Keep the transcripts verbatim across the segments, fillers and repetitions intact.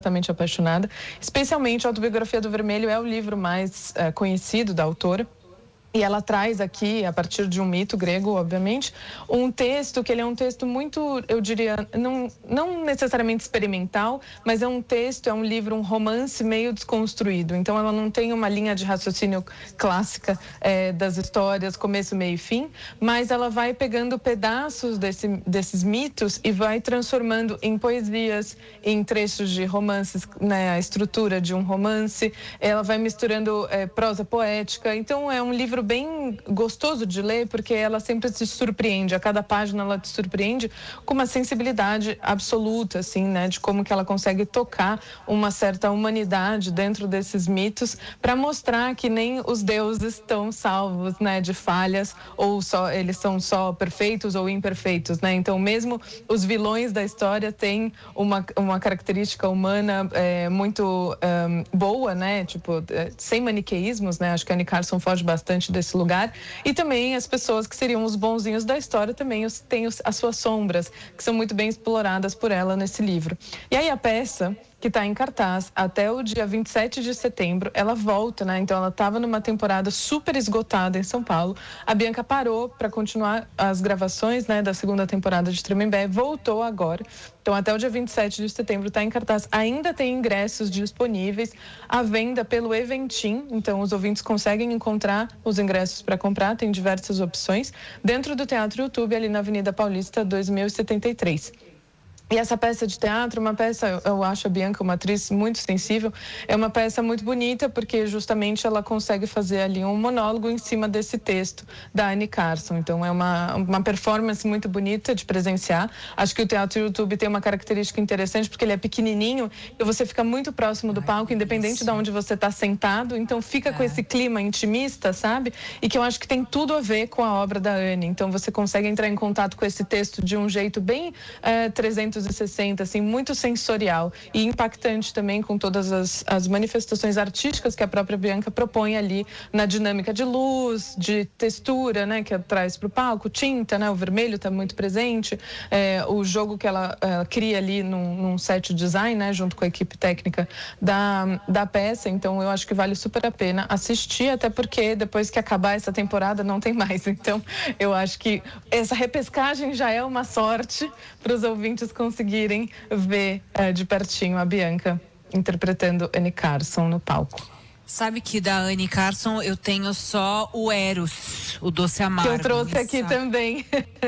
completamente apaixonada. Especialmente a Autobiografia do Vermelho é o livro mais é, conhecido da autora. E ela traz aqui, a partir de um mito grego, obviamente, um texto que ele é um texto muito, eu diria, não, não necessariamente experimental, mas é um texto, é um livro, um romance meio desconstruído. Então, ela não tem uma linha de raciocínio clássica é, das histórias, começo, meio e fim, mas ela vai pegando pedaços desse, desses mitos e vai transformando em poesias, em trechos de romances, né, a estrutura de um romance. Ela vai misturando é, prosa poética. Então, é um livro bem gostoso de ler, porque ela sempre se surpreende, a cada página ela te surpreende com uma sensibilidade absoluta, assim, né, de como que ela consegue tocar uma certa humanidade dentro desses mitos, para mostrar que nem os deuses estão salvos, né, de falhas, ou só eles são só perfeitos ou imperfeitos, né, então mesmo os vilões da história têm uma, uma característica humana é, muito um, boa, né, tipo, sem maniqueísmos, né, acho que a Anne Carson foge bastante desse lugar, e também as pessoas que seriam os bonzinhos da história também os, têm os, as suas sombras, que são muito bem exploradas por ela nesse livro. E aí a peça, que está em cartaz até o dia vinte e sete de setembro, ela volta, né? Então ela estava numa temporada super esgotada em São Paulo. A Bianca parou para continuar as gravações, né, da segunda temporada de Tremembé, voltou agora. Então até o dia vinte e sete de setembro está em cartaz. Ainda tem ingressos disponíveis à venda pelo Eventim, então os ouvintes conseguem encontrar os ingressos para comprar, tem diversas opções, dentro do Teatro YouTube, ali na Avenida Paulista dois mil e setenta e três. E essa peça de teatro, uma peça, eu acho a Bianca uma atriz muito sensível, é uma peça muito bonita, porque justamente ela consegue fazer ali um monólogo em cima desse texto da Anne Carson. Então é uma, uma performance muito bonita de presenciar. Acho que o Teatro YouTube tem uma característica interessante, porque ele é pequenininho e você fica muito próximo do palco, independente de onde você está sentado. Então fica com esse clima intimista, sabe? E que eu acho que tem tudo a ver com a obra da Anne. Então você consegue entrar em contato com esse texto de um jeito bem é, trezentos e sessenta, assim, muito sensorial e impactante também, com todas as, as manifestações artísticas que a própria Bianca propõe ali na dinâmica de luz, de textura, né, que ela traz para o palco, tinta, né, o vermelho está muito presente, é, o jogo que ela é, cria ali num, num set design, né, junto com a equipe técnica da, da peça. Então eu acho que vale super a pena assistir, até porque depois que acabar essa temporada não tem mais. Então eu acho que essa repescagem já é uma sorte para os ouvintes conseguirem ver é, de pertinho a Bianca interpretando Anne Carson no palco. Sabe que da Anne Carson eu tenho só o Eros, o Doce Amargo. Que eu trouxe aqui sabe? Também.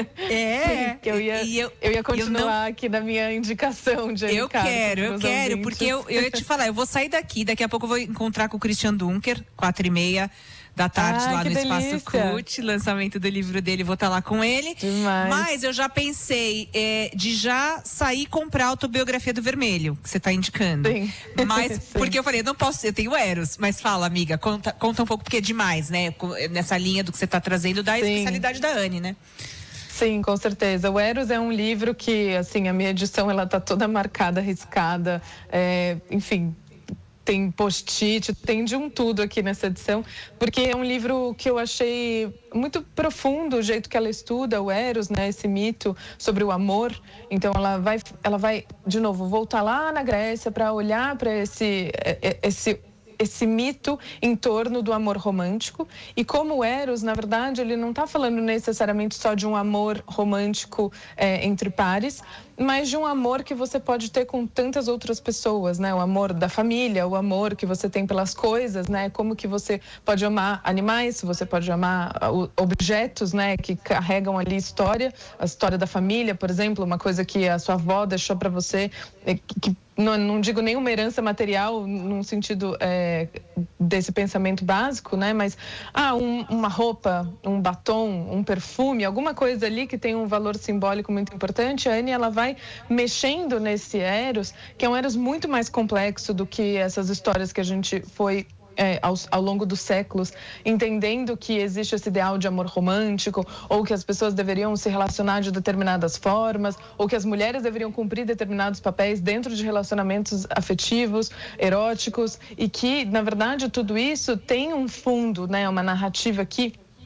É. Sim, que eu ia, eu, eu ia continuar eu não... aqui na minha indicação de Anne eu Carson. Quero, eu quero, ouvintes. Porque eu, eu ia te falar, eu vou sair daqui, daqui a pouco eu vou encontrar com o Christian Dunker, quatro e meia da tarde, ah, lá no delícia. Espaço Cult, lançamento do livro dele, vou estar lá com ele. Demais. Mas eu já pensei é, de já sair e comprar a Autobiografia do Vermelho, que você está indicando. Sim. Mas, Sim. Porque eu falei, eu não posso, eu tenho Eros, mas fala, amiga, conta, conta um pouco, porque é demais, né? Nessa linha do que você está trazendo, da Sim. especialidade da Anne, né? Sim, com certeza. O Eros é um livro que, assim, a minha edição, ela tá toda marcada, riscada, é, enfim... Tem post-it, tem de um tudo aqui nessa edição, porque é um livro que eu achei muito profundo, o jeito que ela estuda o Eros, né, esse mito sobre o amor. Então ela vai, ela vai de novo voltar lá na Grécia para olhar para esse, esse esse mito em torno do amor romântico, e como o Eros, na verdade, ele não está falando necessariamente só de um amor romântico é, entre pares, mas de um amor que você pode ter com tantas outras pessoas, né? O amor da família, o amor que você tem pelas coisas, né? Como que você pode amar animais, você pode amar objetos, né? Que carregam ali história, a história da família, por exemplo, uma coisa que a sua avó deixou para você, que Não, não digo nenhuma herança material num sentido é, desse pensamento básico, né? Mas ah, um, uma roupa, um batom, um perfume, alguma coisa ali que tem um valor simbólico muito importante. A Anne, ela vai mexendo nesse Eros, que é um Eros muito mais complexo do que essas histórias que a gente foi É, ao, ao longo dos séculos, entendendo que existe esse ideal de amor romântico, ou que as pessoas deveriam se relacionar de determinadas formas, ou que as mulheres deveriam cumprir determinados papéis dentro de relacionamentos afetivos, eróticos, e que, na verdade, tudo isso tem um fundo, né, uma narrativa que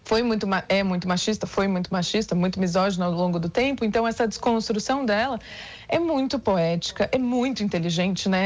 foi muito, é muito machista, foi muito machista, muito misógina ao longo do tempo. Então, essa desconstrução dela é muito poética, é muito inteligente, né?